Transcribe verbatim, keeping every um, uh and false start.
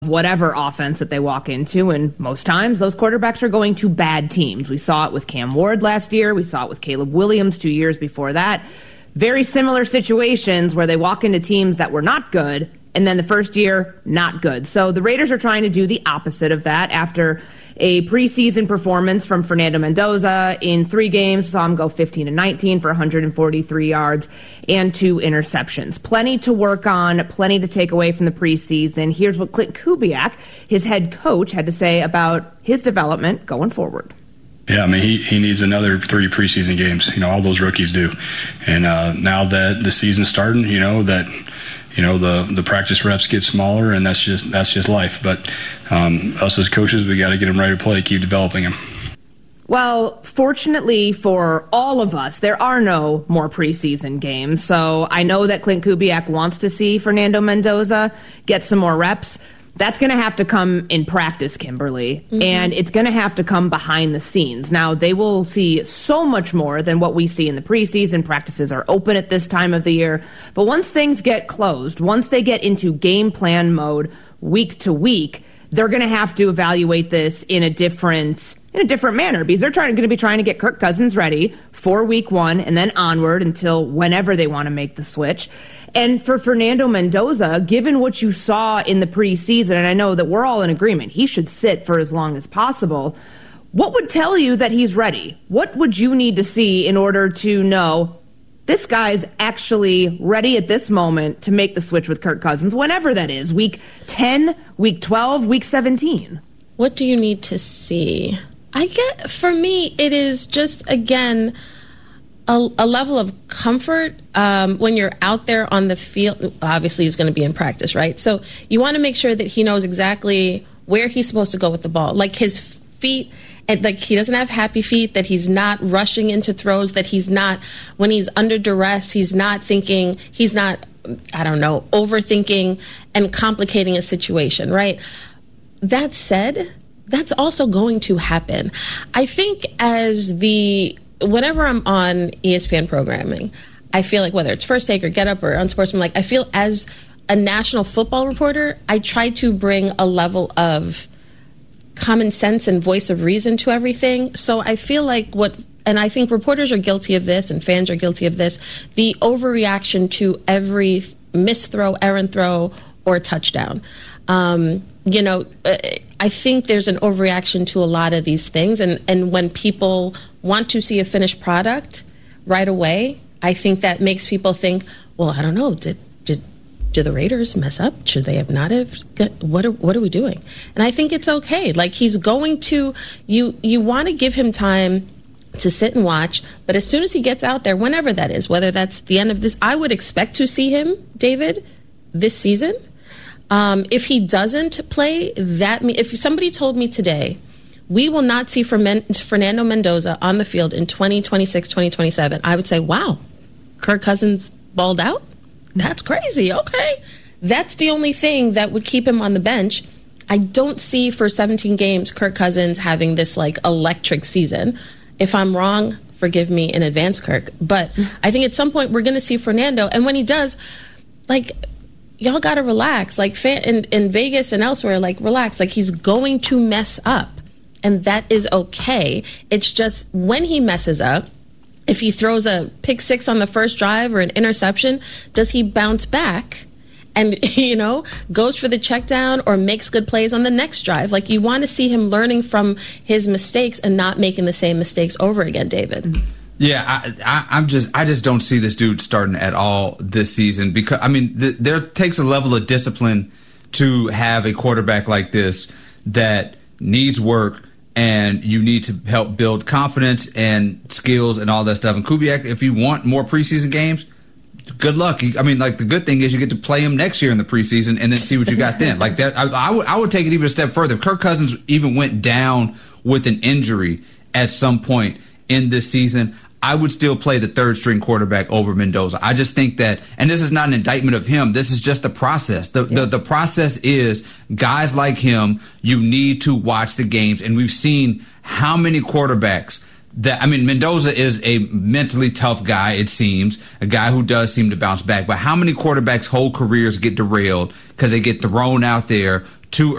whatever offense that they walk into, and most times those quarterbacks are going to bad teams. We saw it with Cam Ward last year. We saw it with Caleb Williams two years before that. Very similar situations where they walk into teams that were not good, and then the first year, not good. So the Raiders are trying to do the opposite of that after a preseason performance from Fernando Mendoza in three games. Saw him go fifteen and nineteen for one hundred forty-three yards and two interceptions. Plenty to work on, plenty to take away from the preseason. Here's what Clint Kubiak, his head coach, had to say about his development going forward. Yeah, I mean, he, he needs another three preseason games. You know, all those rookies do. And uh, now that the season's starting, you know, that – You know, the, the practice reps get smaller, and that's just that's just life. But um, us as coaches, we got to get them ready to play, keep developing them. Well, fortunately for all of us, there are no more preseason games. So I know that Clint Kubiak wants to see Fernando Mendoza get some more reps. That's going to have to come in practice, Kimberly, mm-hmm. and it's going to have to come behind the scenes. Now, they will see so much more than what we see in the preseason. Practices are open at this time of the year. But once things get closed, once they get into game plan mode week to week, they're going to have to evaluate this in a different in a different manner because they're trying going to be trying to get Kirk Cousins ready for week one and then onward until whenever they want to make the switch. And for Fernando Mendoza, given what you saw in the preseason, and I know that we're all in agreement, he should sit for as long as possible. What would tell you that he's ready? What would you need to see in order to know this guy's actually ready at this moment to make the switch with Kirk Cousins, whenever that is, week ten, week twelve, week seventeen? What do you need to see? I get, for me, it is just, again, a, a level of comfort um, when you're out there on the field. Obviously, he's going to be in practice, right? So you want to make sure that he knows exactly where he's supposed to go with the ball. Like his feet, and like he doesn't have happy feet, that he's not rushing into throws, that he's not, when he's under duress, he's not thinking, he's not, I don't know, overthinking and complicating a situation, right? That said, that's also going to happen. I think as the, whenever I'm on E S P N programming, I feel like whether it's First Take or Get Up or Unsportsmanlike, I feel as a national football reporter, I try to bring a level of common sense and voice of reason to everything. So I feel like what, and I think reporters are guilty of this and fans are guilty of this, the overreaction to every missed throw, errant throw, or touchdown. Um, you know, I think there's an overreaction to a lot of these things. And, and when people want to see a finished product right away, I think that makes people think, well, I don't know, did did did the Raiders mess up? Should they have not have? What are, what are we doing? And I think it's okay. Like, he's going to, you you want to give him time to sit and watch. But as soon as he gets out there, whenever that is, whether that's the end of this, I would expect to see him, David, this season. Um, if he doesn't play, that me- if somebody told me today, we will not see Fernando Mendoza on the field in twenty twenty-six, twenty twenty-seven, I would say, wow, Kirk Cousins balled out? That's crazy. Okay. That's the only thing that would keep him on the bench. I don't see for seventeen games Kirk Cousins having this like electric season. If I'm wrong, forgive me in advance, Kirk. But I think at some point we're going to see Fernando. And when he does, like, y'all got to relax. Like fan, in, in Vegas and elsewhere, like, relax. Like, he's going to mess up. And that is okay. It's just when he messes up, if he throws a pick six on the first drive or an interception, does he bounce back and, you know, goes for the check down or makes good plays on the next drive? Like, you want to see him learning from his mistakes and not making the same mistakes over again, David. Yeah, I, I, I'm just, I just don't see this dude starting at all this season because, I mean, th- there takes a level of discipline to have a quarterback like this that needs work. And you need to help build confidence and skills and all that stuff. And Kubiak, if you want more preseason games, good luck. I mean, like, the good thing is you get to play him next year in the preseason and then see what you got then. Like that, I, I would I would take it even a step further. If Kirk Cousins even went down with an injury at some point in this season, I would still play the third string quarterback over Mendoza. I just think that, and this is not an indictment of him, this is just the process. The, yeah. the the process is guys like him, you need to watch the games. And we've seen how many quarterbacks that, I mean, Mendoza is a mentally tough guy, it seems, a guy who does seem to bounce back. But how many quarterbacks' whole careers get derailed because they get thrown out there too